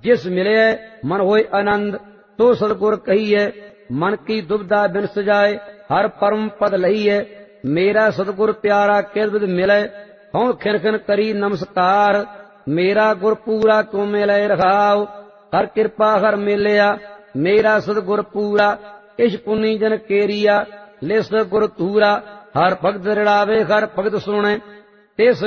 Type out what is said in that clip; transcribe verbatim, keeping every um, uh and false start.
जिस मिले मन होय आनंद, तो सतगुर कहिए मन की दुविधा बिन सजाए, हर परम पद लहिए मेरा सतगुर प्यारा किस विध मिले, हूं खिन खिन करी नमस्कार मेरा गुर पूरा क्यों मिले रखाओ, हर कृपा हर मिलिया मेरा सतगुर पूरा, इश पुनी जन केरिया लिस गुर तूरा, हर भगत रिड़ावे हर भगत सुने, तिस